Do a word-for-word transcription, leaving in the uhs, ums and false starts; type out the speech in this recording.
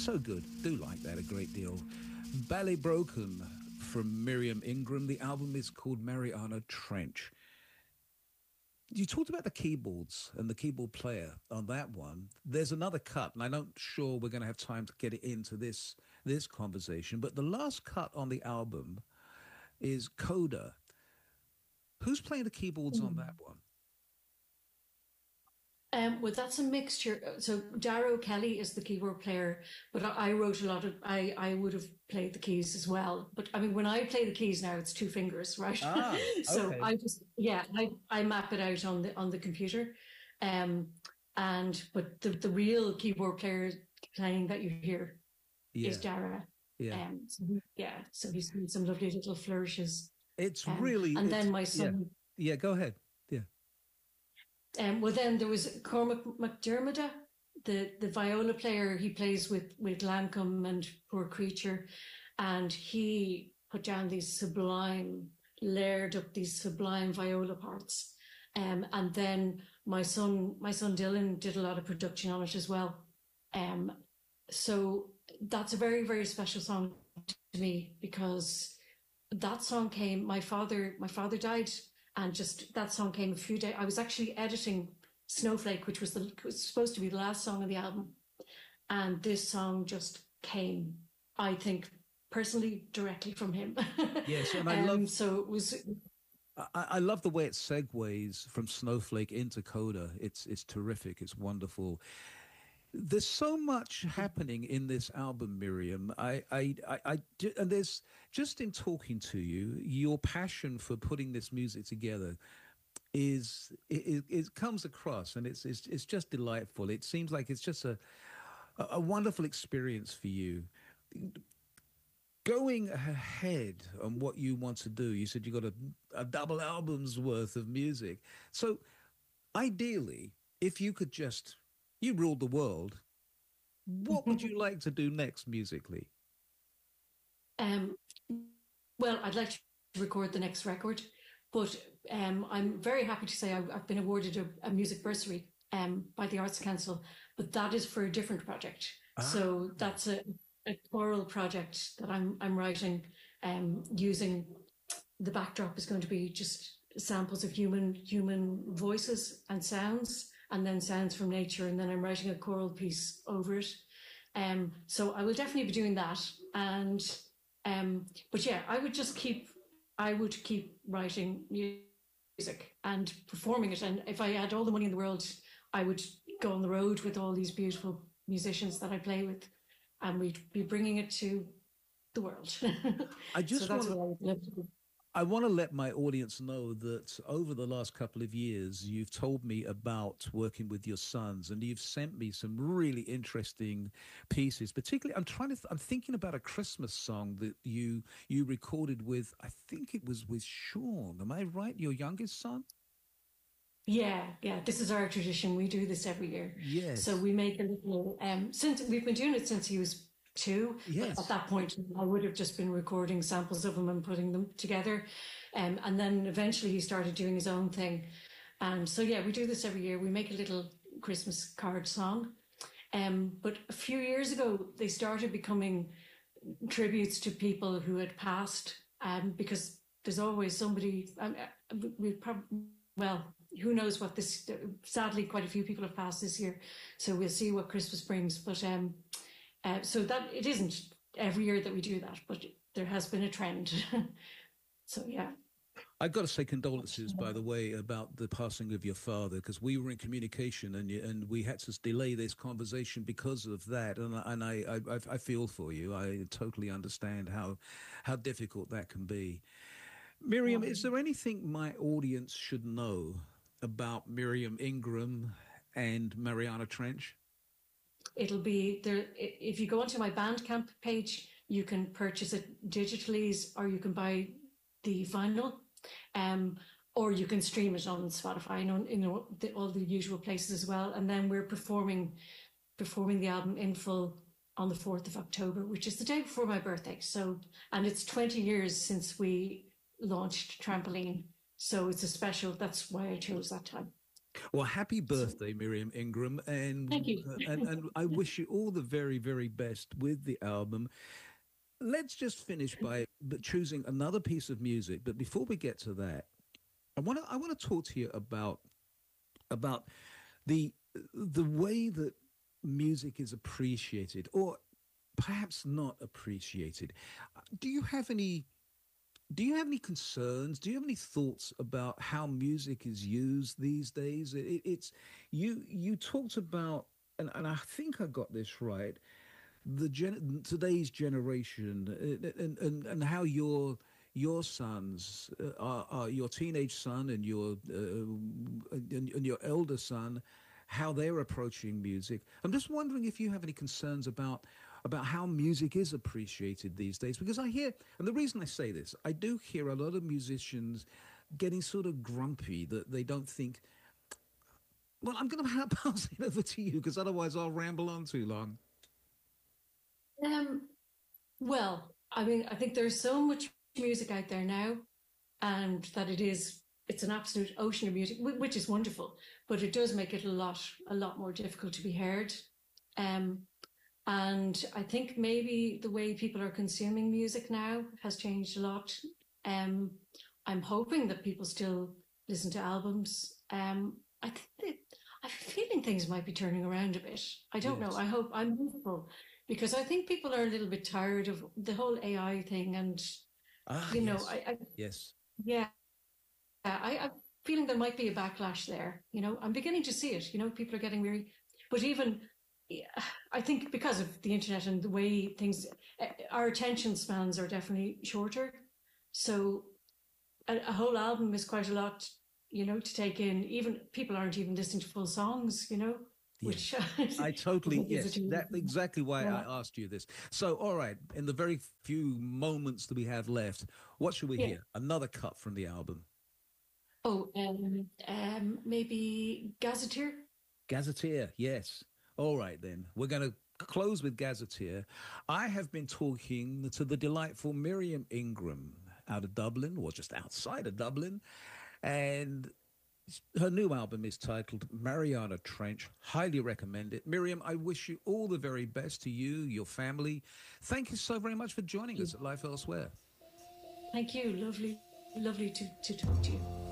So good. Do like that a great deal. Ballet Broken from Miriam Ingram. The album is called Mariana Trench. You talked about the keyboards and the keyboard player on that one. There's another cut, and I'm not sure we're going to have time to get it into this this conversation, but the last cut on the album is Coda. Who's playing the keyboards mm. on that one? Um, well, that's a mixture. So Darrow Kelly is the keyboard player, but I, I wrote a lot of, I, I would have played the keys as well. But I mean, when I play the keys now, it's two fingers, right? Ah, so okay. I just, yeah, I, I map it out on the, on the computer. Um, and, but the, the real keyboard player playing that you hear yeah. is Darrow. Yeah. Um, so, yeah. So he's doing some lovely little flourishes. It's um, really, and it's, then my son. Yeah. yeah, go ahead. Yeah. Um, well, then there was Cormac McDermott, the, the viola player. He plays with, with Lancome and Poor Creature. And he put down these sublime, layered up these sublime viola parts. Um, and then my son, my son Dylan did a lot of production on it as well. Um, so that's a very, very special song to me because that song came, my father, my father died. And just that song came a few days. I was actually editing Snowflake, which was, the, was supposed to be the last song of the album. And this song just came, I think, personally, directly from him. Yes, and I um, love... So it was... I, I love the way it segues from Snowflake into Coda. It's, it's terrific. It's wonderful. There's so much happening in this album, Miriam. I, I, I, I, and there's just in talking to you, your passion for putting this music together is it, it comes across, and it's, it's it's just delightful. It seems like it's just a a wonderful experience for you. Going ahead on what you want to do, you said you got a, a double album's worth of music. So, ideally, if you could just You ruled the world. What would you like to do next musically? Um, well, I'd like to record the next record, but um, I'm very happy to say I've, I've been awarded a, a music bursary um, by the Arts Council, but that is for a different project. Ah. So that's a, a choral project that I'm I'm writing, um, using the backdrop is going to be just samples of human human voices and sounds. And then sounds from nature, and then I'm writing a choral piece over it. Um, so I will definitely be doing that. And um, but yeah, I would just keep, I would keep writing music and performing it. And if I had all the money in the world, I would go on the road with all these beautiful musicians that I play with, and we'd be bringing it to the world. I just so that's want what I would love to do. I want to let my audience know that over the last couple of years, you've told me about working with your sons, and you've sent me some really interesting pieces. Particularly, I'm trying to, th- I'm thinking about a Christmas song that you you recorded with, I think it was with Sean. Am I right? Your youngest son? Yeah, yeah. This is our tradition. We do this every year. Yes. So we make a little. Um, since we've been doing it since he was two. Yes. At that point, I would have just been recording samples of them and putting them together. Um, and then eventually he started doing his own thing. And so, yeah, we do this every year. We make a little Christmas card song. Um, but a few years ago, they started becoming tributes to people who had passed, um, because there's always somebody, um, we probably, well, who knows what this, sadly, quite a few people have passed this year. So we'll see what Christmas brings. But, um, Uh, so that it isn't every year that we do that, but there has been a trend. So, yeah. I've got to say condolences, by the way, about the passing of your father, because we were in communication and you, and we had to delay this conversation because of that. And, and I, I, I feel for you. I totally understand how how difficult that can be. Miriam, is there anything my audience should know about Miriam Ingram and Mariana Trench? It'll be there. If you go onto my Bandcamp page, you can purchase it digitally, or you can buy the vinyl, um, or you can stream it on Spotify and on, you know, the, all the usual places as well. And then we're performing, performing the album in full on the fourth of October, which is the day before my birthday. So, and it's twenty years since we launched Trampoline. So it's a special, that's why I chose that time. Well, happy So birthday, Miriam Ingram, thank and you. uh, and and I wish you all the very very best with the album. Let's just finish by b- choosing another piece of music. But before we get to that, I want to I want to talk to you about about the the way that music is appreciated, or perhaps not appreciated. Uh, Do you have any do you have any concerns? Do you have any thoughts about how music is used these days? It, it's you you talked about, and, and I think I got this right, the gen, today's generation, uh, and, and and how your your sons uh, are, are your teenage son and your uh, and, and your elder son, how they're approaching music. I'm just wondering if you have any concerns about about how music is appreciated these days, because I hear, and the reason I say this, I do hear a lot of musicians getting sort of grumpy that they don't think, well, I'm going to pass it over to you because otherwise I'll ramble on too long. Um, well, I mean, I think there's so much music out there now, and that it is it's an absolute ocean of music, which is wonderful, but it does make it a lot a lot more difficult to be heard. Um, and I think maybe the way people are consuming music now has changed a lot. Um, I'm hoping that people still listen to albums. Um, I think that I'm feeling things might be turning around a bit. I don't know. Yes. I hope I'm hopeful because I think people are a little bit tired of the whole A I thing, and Ah, you know, yes. I, I Yes. yeah, I, I'm feeling there might be a backlash there. You know, I'm beginning to see it. You know, people are getting weary, but even yeah, I think because of the internet and the way things, eh, our attention spans are definitely shorter. So a, a whole album is quite a lot, you know, to take in. Even people aren't even listening to full songs, you know, which Yes. I I totally, think is a yes, change. that exactly why Yeah. I asked you this. So, all right, in the very few moments that we have left, what should we Yeah. hear? Another cut from the album. Oh, um, um, maybe Gazetteer. Gazetteer, yes. All right, then. We're going to close with Gazetteer. I have been talking to the delightful Miriam Ingram out of Dublin, or just outside of Dublin. And her new album is titled Mariana Trench. Highly recommend it. Miriam, I wish you all the very best to you, your family. Thank you so very much for joining us at Life Elsewhere. Thank you. Lovely, lovely to, to talk to you.